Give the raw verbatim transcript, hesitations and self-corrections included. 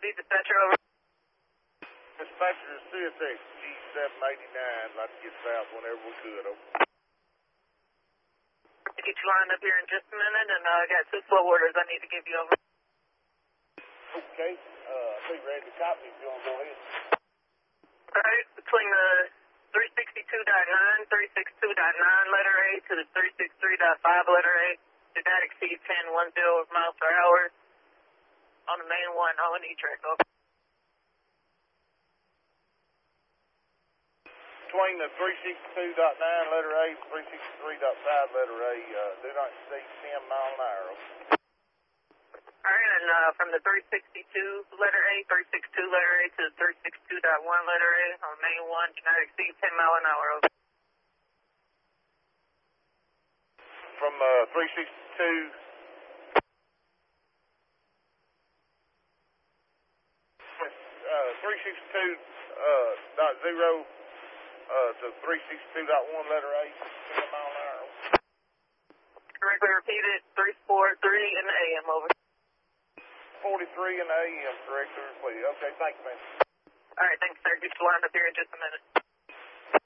B dispatcher, over. Dispatcher to C S X G seven eighty-nine, like to get south whenever we could, over. I'll get you lined up here in just a minute, and uh, I got two flow orders I need to give you, over. Okay, uh, I think ready to copy if you want to go ahead. Alright, between the three sixty-two point nine, three sixty-two point nine letter A to the three sixty-three point five letter A, did not exceed ten ten miles per hour on the main one, on E track, over. Between the three sixty-two point nine letter A and three sixty-three point five letter A, uh, do not exceed ten miles an hour. Alright, and uh, from the three sixty-two letter A, three sixty-two letter A to the three sixty-two point one letter A on main one, do not exceed ten miles an hour, over. From uh, three sixty-two, uh, three sixty-two uh, dot zero uh, to three sixty-two point one letter A, ten miles an hour. Correctly repeated, three forty-three in the A M, over. forty-three in the A M, correct, repeated. Okay, thank you, man. Alright, thanks, sir. Get you lined up here in just a minute.